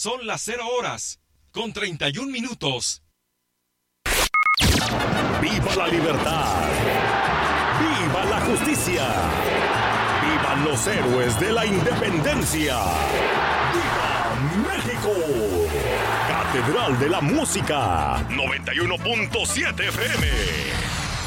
Son las 0:31. ¡Viva la libertad! ¡Viva la justicia! ¡Vivan los héroes de la independencia! ¡Viva México! Catedral de la Música, 91.7 FM.